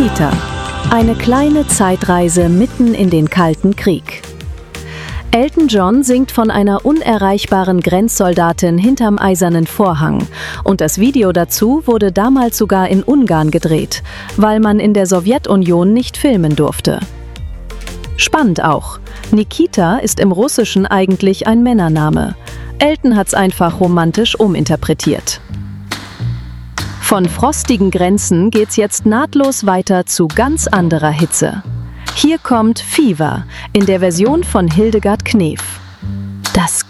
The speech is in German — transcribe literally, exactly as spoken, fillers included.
Nikita. Eine kleine Zeitreise mitten in den Kalten Krieg. Elton John singt von einer unerreichbaren Grenzsoldatin hinterm Eisernen Vorhang. Und das Video dazu wurde damals sogar in Ungarn gedreht, weil man in der Sowjetunion nicht filmen durfte. Spannend auch. Nikita ist im Russischen eigentlich ein Männername. Elton hat's einfach romantisch uminterpretiert. Von frostigen Grenzen geht's jetzt nahtlos weiter zu ganz anderer Hitze. Hier kommt Fever in der Version von Hildegard Knef. Das